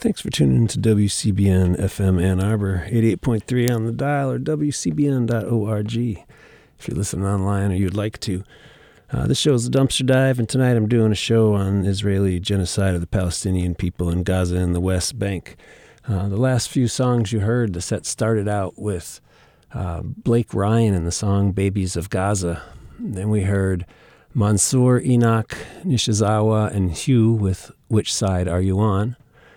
Thanks for tuning in to WCBN FM Ann Arbor, 88.3 on the dial or WCBN.org if you're listening online or you'd like to. This show is The Dumpster Dive, and tonight I'm doing a show on Israeli genocide of the Palestinian people in Gaza and the West Bank. The last few songs you heard, the set started out with Blake Ryan and the song Babies of Gaza. Then we heard Mansour, Enoch, Nishizawa, and Hugh with Which Side Are You On?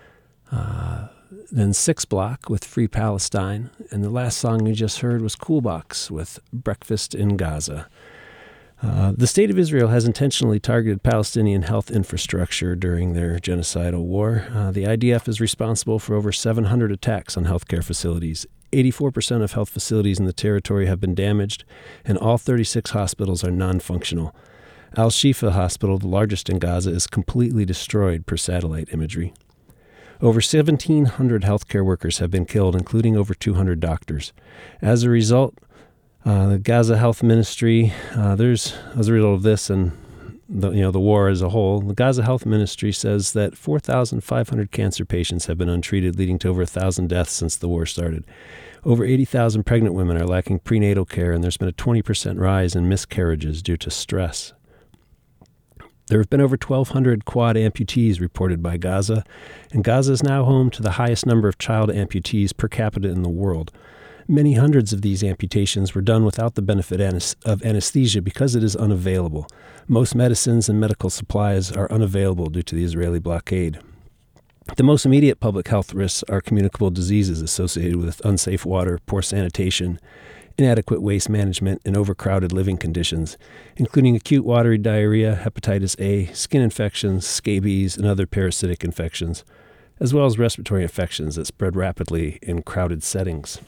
Then Six Block with Free Palestine, and the last song you just heard was Coolbox with Breakfast in Gaza. The State of Israel has intentionally targeted Palestinian health infrastructure during their genocidal war. The IDF is responsible for over 700 attacks on healthcare facilities. 84% of health facilities in the territory have been damaged, and all 36 hospitals are non-functional. Al-Shifa Hospital, the largest in Gaza, is completely destroyed per satellite imagery. Over 1,700 healthcare workers have been killed, including over 200 doctors. As a result, the Gaza Health Ministry, as a result of this and the war as a whole, the Gaza Health Ministry says that 4,500 cancer patients have been untreated, leading to over 1,000 deaths since the war started. Over 80,000 pregnant women are lacking prenatal care, and there's been a 20% rise in miscarriages due to stress. There have been over 1,200 quad amputees reported by Gaza, and Gaza is now home to the highest number of child amputees per capita in the world. Many hundreds of these amputations were done without the benefit of anesthesia because it is unavailable. Most medicines and medical supplies are unavailable due to the Israeli blockade. The most immediate public health risks are communicable diseases associated with unsafe water, poor sanitation, inadequate waste management, and overcrowded living conditions, including acute watery diarrhea, hepatitis A, skin infections, scabies, and other parasitic infections, as well as respiratory infections that spread rapidly in crowded settings.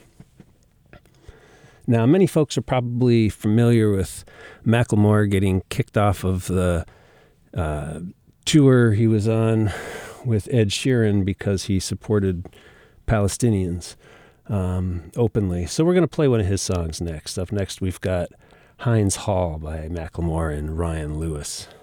Now, many folks are probably familiar with Macklemore getting kicked off of the tour he was on with Ed Sheeran because he supported Palestinians openly. So we're going to play one of his songs next. Up next, we've got Heinz Hall by Macklemore and Ryan Lewis.